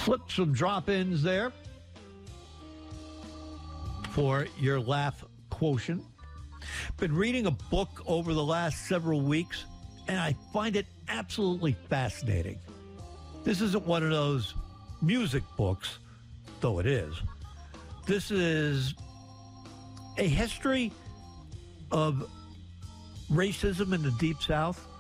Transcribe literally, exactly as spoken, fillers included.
Slip some drop-ins there for your laugh quotient. Been reading a book over the last several weeks, and I find it absolutely fascinating. This isn't one of those music books, though it is. This is a history of racism in the Deep South.